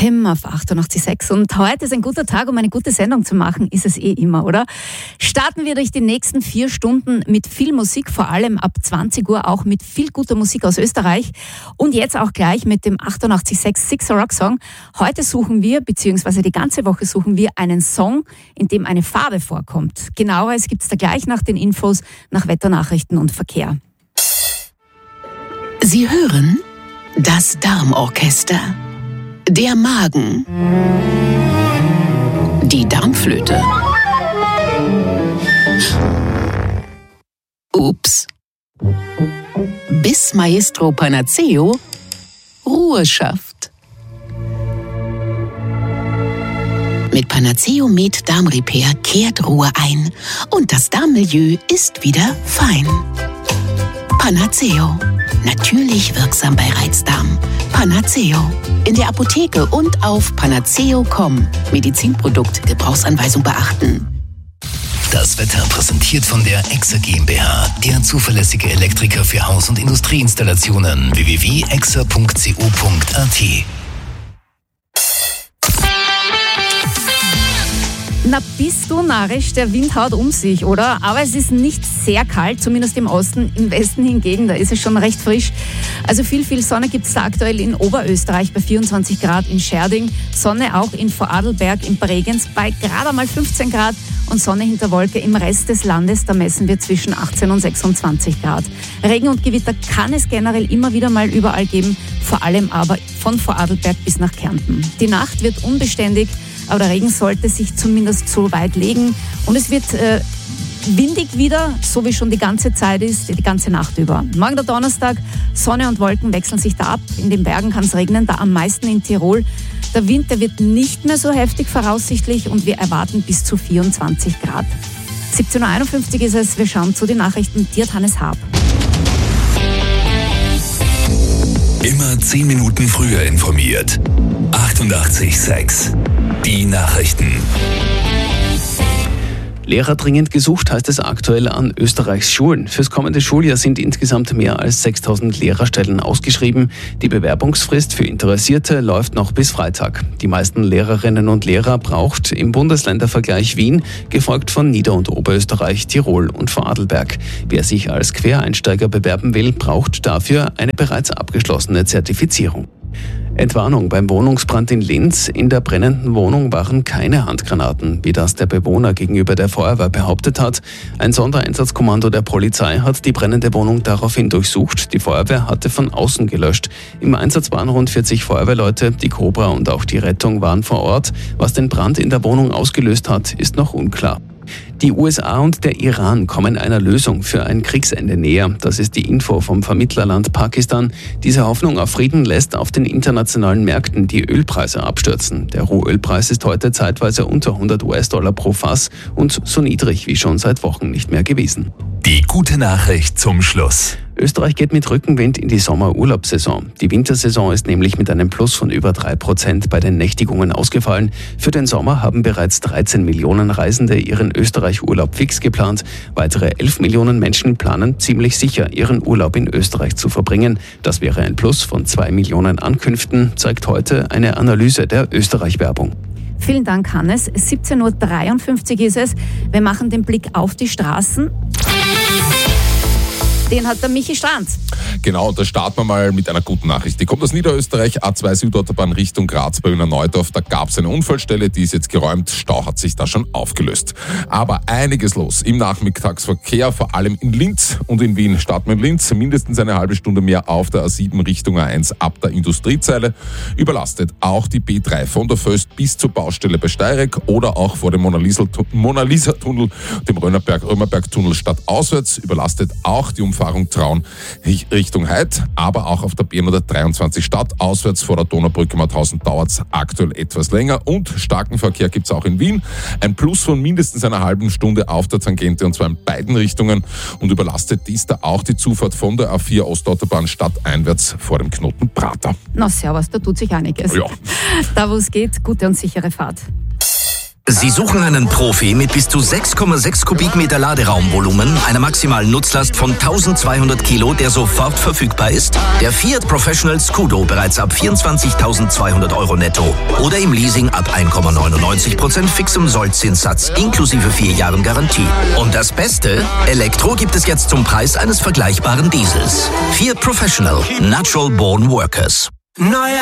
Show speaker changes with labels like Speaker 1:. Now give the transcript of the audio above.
Speaker 1: FM auf 88.6 und heute ist ein guter Tag, um eine gute Sendung zu machen, ist es immer, oder? Starten wir durch die nächsten 4 Stunden mit viel Musik, vor allem ab 20 Uhr auch mit viel guter Musik aus Österreich und jetzt auch gleich mit dem 88.6 Sixer Rock Song. Heute suchen wir, beziehungsweise die ganze Woche suchen wir einen Song, in dem eine Farbe vorkommt. Genaueres gibt's da gleich nach den Infos, nach Wetternachrichten und Verkehr.
Speaker 2: Sie hören das Darmorchester. Der Magen. Die Darmflöte. Ups. Bis Maestro Panaceo Ruhe schafft. Mit Panaceo Med Darm Repair kehrt Ruhe ein und das Darmmilieu ist wieder fein. Panaceo. Natürlich wirksam bei Reizdarm. Panaceo. In der Apotheke und auf panaceo.com. Medizinprodukt, Gebrauchsanweisung beachten.
Speaker 3: Das Wetter präsentiert von der EXA GmbH, der zuverlässige Elektriker für Haus- und Industrieinstallationen. www.exa.co.at.
Speaker 1: Na, bist du narrisch, der Wind haut um sich, oder? Aber es ist nicht sehr kalt, zumindest im Osten, im Westen hingegen, da ist es schon recht frisch. Also viel Sonne gibt es da aktuell in Oberösterreich bei 24 Grad in Scherding, Sonne auch in Vorarlberg, in Bregenz bei gerade mal 15 Grad und Sonne hinter Wolke im Rest des Landes, da messen wir zwischen 18 und 26 Grad. Regen und Gewitter kann es generell immer wieder mal überall geben, vor allem aber von Vorarlberg bis nach Kärnten. Die Nacht wird unbeständig, aber der Regen sollte sich zumindest so weit legen und es wird windig wieder, so wie schon die ganze Zeit ist, die ganze Nacht über. Morgen der Donnerstag, Sonne und Wolken wechseln sich da ab. In den Bergen kann es regnen, da am meisten in Tirol. Der Wind, der wird nicht mehr so heftig voraussichtlich und wir erwarten bis zu 24 Grad. 17.51 Uhr ist es, wir schauen zu den Nachrichten. Dir hat Hannes Haab.
Speaker 3: Immer 10 Minuten früher informiert. 88.6 Die Nachrichten.
Speaker 4: Lehrer dringend gesucht heißt es aktuell an Österreichs Schulen. Fürs kommende Schuljahr sind insgesamt mehr als 6.000 Lehrerstellen ausgeschrieben. Die Bewerbungsfrist für Interessierte läuft noch bis Freitag. Die meisten Lehrerinnen und Lehrer braucht im Bundesländervergleich Wien, gefolgt von Nieder- und Oberösterreich, Tirol und Vorarlberg. Wer sich als Quereinsteiger bewerben will, braucht dafür eine bereits abgeschlossene Zertifizierung. Entwarnung beim Wohnungsbrand in Linz. In der brennenden Wohnung waren keine Handgranaten, wie das der Bewohner gegenüber der Feuerwehr behauptet hat. Ein Sondereinsatzkommando der Polizei hat die brennende Wohnung daraufhin durchsucht. Die Feuerwehr hatte von außen gelöscht. Im Einsatz waren rund 40 Feuerwehrleute. Die Cobra und auch die Rettung waren vor Ort. Was den Brand in der Wohnung ausgelöst hat, ist noch unklar. Die USA und der Iran kommen einer Lösung für ein Kriegsende näher. Das ist die Info vom Vermittlerland Pakistan. Diese Hoffnung auf Frieden lässt auf den internationalen Märkten die Ölpreise abstürzen. Der Rohölpreis ist heute zeitweise unter 100 US-Dollar pro Fass und so niedrig wie schon seit Wochen nicht mehr gewesen.
Speaker 3: Die gute Nachricht zum Schluss.
Speaker 4: Österreich geht mit Rückenwind in die Sommerurlaubssaison. Die Wintersaison ist nämlich mit einem Plus von über 3% bei den Nächtigungen ausgefallen. Für den Sommer haben bereits 13 Millionen Reisende ihren Österreich-Urlaub fix geplant. Weitere 11 Millionen Menschen planen ziemlich sicher, ihren Urlaub in Österreich zu verbringen. Das wäre ein Plus von 2 Millionen Ankünften, zeigt heute eine Analyse der Österreich-Werbung.
Speaker 1: Vielen Dank, Hannes. 17.53 Uhr ist es. Wir machen den Blick auf die Straßen. Den hat der Michi Stranz.
Speaker 5: Genau, und da starten wir mal mit einer guten Nachricht. Die kommt aus Niederösterreich, A2 Südautobahn Richtung Graz bei Wiener Neudorf. Da gab es eine Unfallstelle, die ist jetzt geräumt. Stau hat sich da schon aufgelöst. Aber einiges los im Nachmittagsverkehr, vor allem in Linz und in Wien. Starten wir in Linz, mindestens eine halbe Stunde mehr auf der A7 Richtung A1 ab der Industriezeile. Überlastet auch die B3 von der Föst bis zur Baustelle bei Steyrek oder auch vor dem Mona-Lisa-Tunnel, dem Römerberg-Tunnel stadtauswärts. Überlastet auch die Umfahrung Traun Richtung Heid, aber auch auf der B123 stadtauswärts vor der Donaubrücke Mauthausen dauert es aktuell etwas länger und starken Verkehr gibt es auch in Wien. Ein Plus von mindestens einer halben Stunde auf der Tangente und zwar in beiden Richtungen und überlastet ist da auch die Zufahrt von der A4 Ostautobahn stadteinwärts vor dem Knoten Prater.
Speaker 1: Na servus, da tut sich einiges.
Speaker 5: Ja.
Speaker 1: Da wo es geht, gute und sichere Fahrt.
Speaker 6: Sie suchen einen Profi mit bis zu 6,6 Kubikmeter Laderaumvolumen, einer maximalen Nutzlast von 1200 Kilo, der sofort verfügbar ist? Der Fiat Professional Scudo bereits ab 24.200 € netto oder im Leasing ab 1,99% fixem Sollzinssatz inklusive 4 Jahren Garantie. Und das Beste? Elektro gibt es jetzt zum Preis eines vergleichbaren Diesels. Fiat Professional. Natural Born Workers.